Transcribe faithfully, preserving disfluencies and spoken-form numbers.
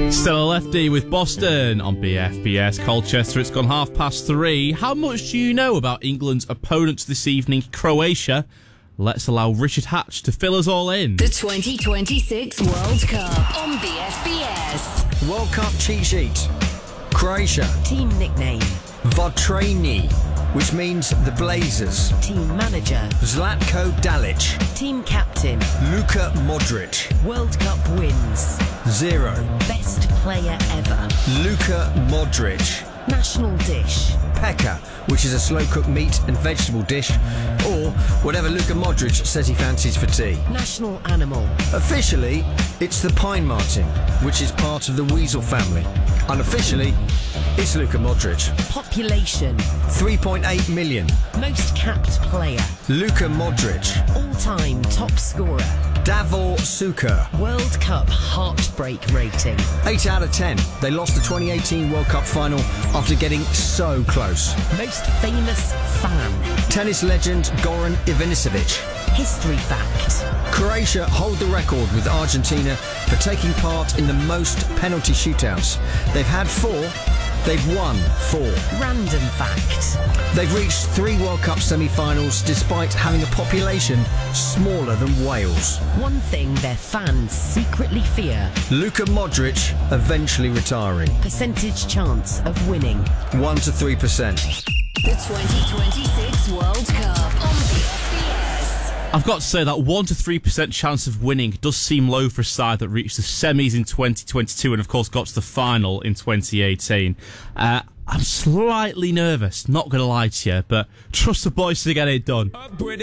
Stella Lefty with Boston on B F B S Colchester. It's gone half past three. How much do you know about England's opponents this evening, Croatia? Let's allow Richard Hatch to fill us all in. The twenty twenty-six World Cup on B F B S. World Cup cheat sheet. Croatia. Team nickname. Votreni, which means the Blazers. Team manager. Zlatko Dalic. Team captain. Luka Modric. World Cup wins. Zero. Best player ever. Luka Modric. National dish. Pekka, which is a slow-cooked meat and vegetable dish, or whatever Luka Modric says he fancies for tea. National animal. Officially, it's the pine marten, which is part of the weasel family. Unofficially, it's Luka Modric. Population. three point eight million. Most capped player. Luka Modric. All-time top scorer. Davor Suker. World Cup heartbreak rating. eight out of ten. They lost the twenty eighteen World Cup final after getting so close. Most famous fan. Tennis legend Goran Ivanisevic. History fact. Croatia hold the record with Argentina for taking part in the most penalty shootouts. They've had four. They've won four. Random fact. They've reached three World Cup semi-finals despite having a population smaller than Wales. One thing their fans secretly fear. Luka Modric eventually retiring. Percentage chance of winning. one to three percent. The twenty twenty-six World Cup on B F B S. I've got to say that one to three percent chance of winning does seem low for a side that reached the semis in twenty twenty-two and, of course, got to the final in twenty eighteen. Uh, I'm slightly nervous, not going to lie to you, but trust the boys to get it done.